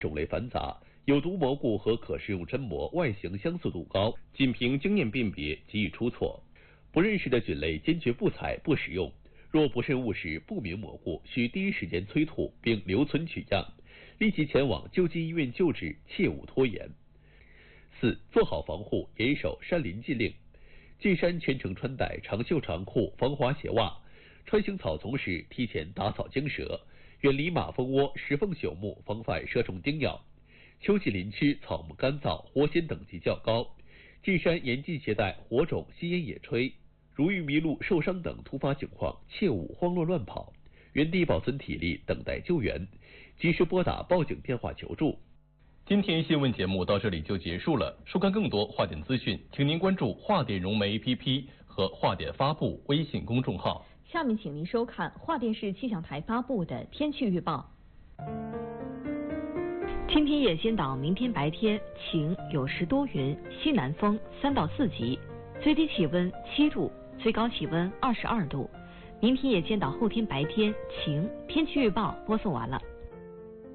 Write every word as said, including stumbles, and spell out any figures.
种类繁杂，有毒蘑菇和可食用真蘑外形相似度高，仅凭经验辨别极易出错。不认识的菌类坚决不采不食用。若不慎误食不明蘑菇，需第一时间催吐并留存取样，立即前往救济医院救治，切勿拖延。四、做好防护，严守山林禁令。进山全程穿戴长袖长裤、防滑鞋袜，穿行草丛时提前打草惊蛇，远离马蜂窝、石缝朽木，防范蛇虫叮咬。秋季林区草木干燥，火险等级较高，进山严禁携带火种、吸烟、野炊。如遇迷路、受伤等突发情况，切勿慌乱乱跑，原地保存体力，等待救援，及时拨打报警电话求助。 今天新闻节目到这里就结束了。收看更多华点资讯，请您关注华点融媒 A P P 和华点发布微信公众号。 下面请您收看华电视气象台发布的天气预报。今天夜间到明天白天晴，有时多云，西南风三到四级，最低气温七度。最高气温二十二度。明天夜间到后天白天晴。天气预报播送完了。